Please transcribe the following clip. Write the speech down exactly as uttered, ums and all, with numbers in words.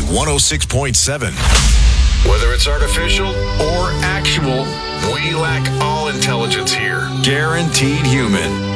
one oh six point seven. Whether it's artificial or actual, we lack all intelligence here. Guaranteed Human.